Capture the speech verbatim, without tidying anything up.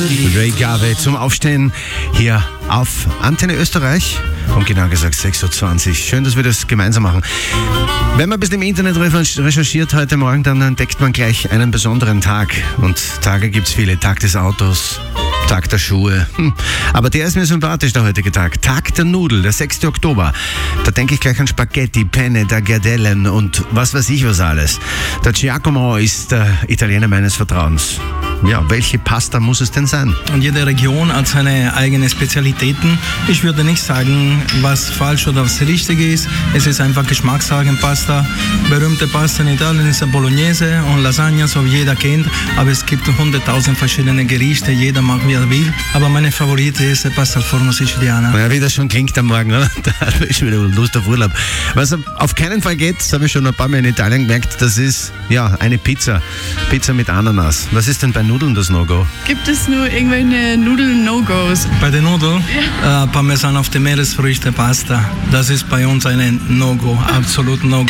Ray Garvey zum Aufstehen hier auf Antenne Österreich. Und genau gesagt sechs Uhr zwanzig. Schön, dass wir das gemeinsam machen. Wenn man ein bisschen im Internet recherchiert heute Morgen, dann entdeckt man gleich einen besonderen Tag. Und Tage gibt es viele. Tag des Autos, Tag der Schuhe. Hm. Aber der ist mir sympathisch, der heutige Tag. Tag der Nudel, der sechster Oktober. Da denke ich gleich an Spaghetti, Penne, Tagliatellen und was weiß ich was alles. Der Giacomo ist der Italiener meines Vertrauens. Ja, welche Pasta muss es denn sein? Und jede Region hat seine eigenen Spezialitäten. Ich würde nicht sagen, was falsch oder was richtig ist. Es ist einfach Geschmackssache Pasta. Berühmte Pasta in Italien ist Bolognese und Lasagne, so wie jeder kennt. Aber es gibt hunderttausend verschiedene Gerichte, jeder mag wie er will. Aber meine Favorite ist Pasta al Forno Siciliana. Ja, wie das schon klingt am Morgen, oder? Da habe ich schon wieder Lust auf Urlaub. Was auf keinen Fall geht, das habe ich schon ein paar Mal in Italien gemerkt, das ist ja eine Pizza. Pizza mit Ananas. Was ist denn bei Nudeln das No-Go? Gibt es nur irgendwelche Nudeln-No-Gos? Bei den Nudeln? Ja. Äh, Parmesan auf die Meeresfrüchte, Pasta. Das ist bei uns ein No-Go, absolut No-Go.